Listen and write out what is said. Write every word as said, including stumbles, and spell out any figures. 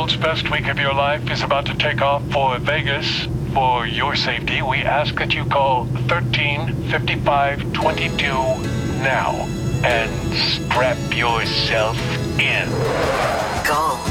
world's best week of your life is about to take off for Vegas. For your safety, we ask that you call thirteen fifty-five twenty-two now and strap yourself in. Gold.